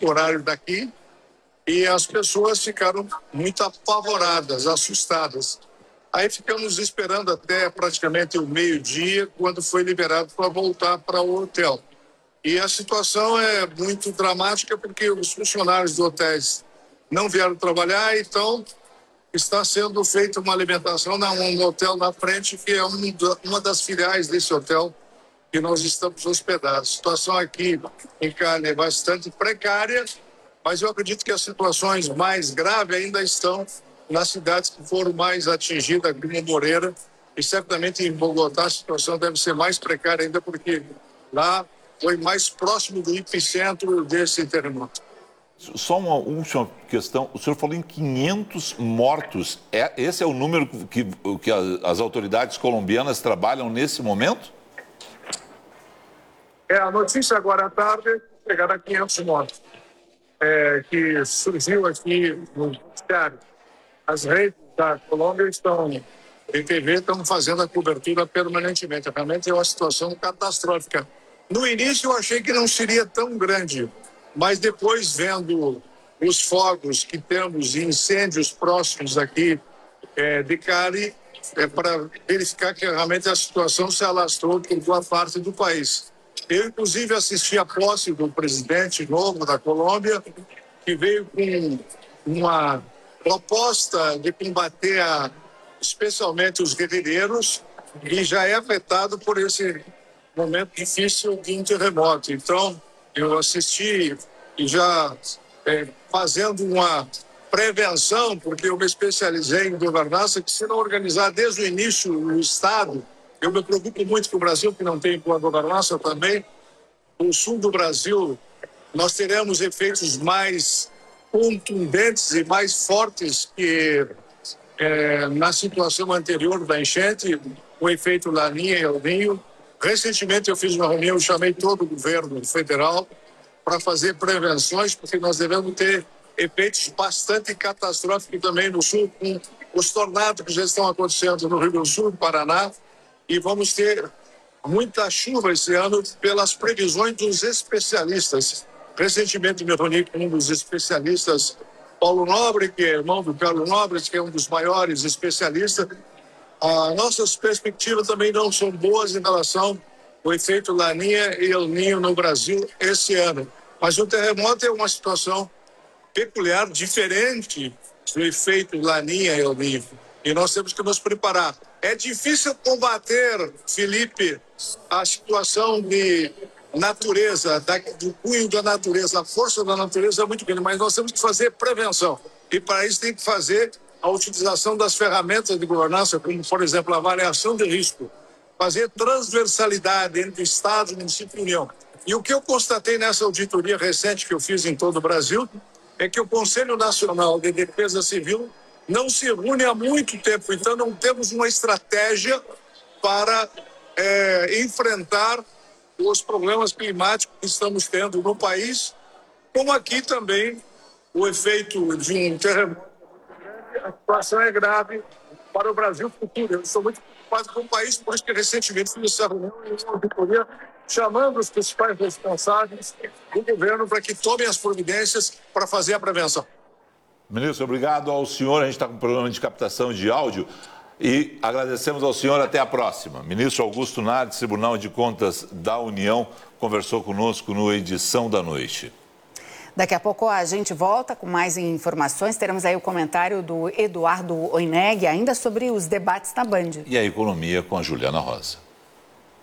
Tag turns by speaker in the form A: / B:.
A: horário daqui, e as pessoas ficaram muito apavoradas, assustadas. Aí ficamos esperando até praticamente o meio-dia, quando foi liberado para voltar para o hotel. E a situação é muito dramática, porque os funcionários do hotéis não vieram trabalhar, então está sendo feita uma alimentação no hotel na frente, que é uma das filiais desse hotel que nós estamos hospedados. A situação aqui em Cali é bastante precária, mas eu acredito que as situações mais graves ainda estão nas cidades que foram mais atingidas, como Moreira, e certamente em Bogotá a situação deve ser mais precária ainda, porque lá foi mais próximo do epicentro desse terremoto.
B: Só uma última questão. O senhor falou em 500 mortos. Esse é o número que as autoridades colombianas trabalham nesse momento?
A: A notícia agora à tarde chegará a 500 mortos, que surgiu aqui no noticiário. As redes da Colômbia em TV estão fazendo a cobertura permanentemente. Realmente é uma situação catastrófica. No início eu achei que não seria tão grande, mas depois vendo os fogos que temos e incêndios próximos aqui de Cali, para verificar que realmente a situação se alastrou por boa parte do país. Eu, inclusive, assisti a posse do presidente novo da Colômbia, que veio com uma proposta de combater especialmente os guerrilheiros, e já é afetado por esse momento difícil de um terremoto. Então, eu assisti e já fazendo uma prevenção, porque eu me especializei em governança, que se não organizar desde o início o Estado, eu me preocupo muito com o Brasil, que não tem boa governança também. No sul do Brasil, nós teremos efeitos mais contundentes e mais fortes que na situação anterior da enchente, o efeito Laninha e El Niño. Recentemente eu fiz uma reunião, chamei todo o governo federal para fazer prevenções, porque nós devemos ter efeitos bastante catastróficos também no sul, com os tornados que já estão acontecendo no Rio Grande do Sul, no Paraná, e vamos ter muita chuva esse ano pelas previsões dos especialistas. Recentemente me reuni com um dos especialistas, Paulo Nobre, que é irmão do Carlos Nobre, que é um dos maiores especialistas. As nossas perspectivas também não são boas em relação ao efeito Laninha e El Niño no Brasil esse ano. Mas o terremoto é uma situação peculiar, diferente do efeito Laninha e El Niño. E nós temos que nos preparar. É difícil combater, Felipe, a situação de natureza, do cunho da natureza. A força da natureza é muito grande, mas nós temos que fazer prevenção. E para isso tem que fazer a utilização das ferramentas de governança, como, por exemplo, a avaliação de risco, fazer transversalidade entre Estado, município e União. E o que eu constatei nessa auditoria recente que eu fiz em todo o Brasil é que o Conselho Nacional de Defesa Civil não se reúne há muito tempo, então não temos uma estratégia para enfrentar os problemas climáticos que estamos tendo no país, como aqui também o efeito de um terremoto. A situação é grave para o Brasil futuro. Eu estou muito preocupado com o país, por isso que recentemente fiz essa reunião em uma auditoria chamando os principais responsáveis do governo para que tomem as providências para fazer a prevenção.
B: Ministro, obrigado ao senhor. A gente está com um problema de captação de áudio e agradecemos ao senhor. Até a próxima. Ministro Augusto Nardes, Tribunal de Contas da União, conversou conosco no Edição da Noite.
C: Daqui a pouco a gente volta com mais informações. Teremos aí o comentário do Eduardo Oineg, ainda sobre os debates na Band.
B: E a economia com a Juliana Rosa.